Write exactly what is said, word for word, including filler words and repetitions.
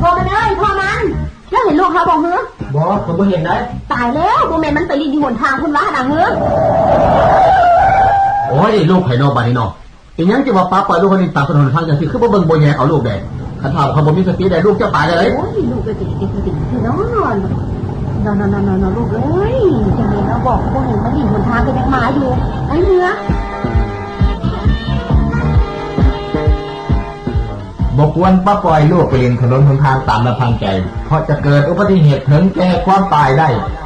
โทรมาเลยโทรมันแล้วเห็นลูกเขาบอกเฮ้อบอกผมไม่เห็นได้ตายแล้วโมเมนมันไปรีดอยู่บนทางคุณว่าดังเฮ้อโอ้ยลูกไผ่นอกบ้านนี่นอกอีกยังจะว่าป้าปล่อยลูกคนนี้ตามถนนทางจังสิคือบ่เบิ่งบ่แย่เอาลูกแดงคันถามเขาบ่มีสติได้ลูกจะตายเลยโอ้ยลูกเลยติดติดติดติดนอนนอนนอนนอนนอนลูกเอ้ยจังเลยเราบอกพวกนี้มันรีดบนทางเป็นยังหมาอยู่ไอ้เนื้อบกวนป้าปล่อยลูกไปเล่นถนนหนทางตามลำพังใจเพราะจะเกิดอุบัติเหตุถึงแก่ความตายได้